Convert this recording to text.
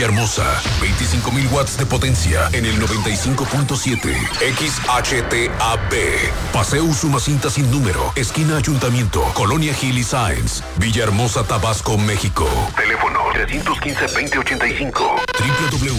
Hermosa, 25,000 watts de potencia en el 95.7 XHTAB. Paseo Usumacinta sin número, esquina Ayuntamiento, Colonia Gil y Sáenz, Villahermosa, Tabasco, México. Teléfono 315-2085.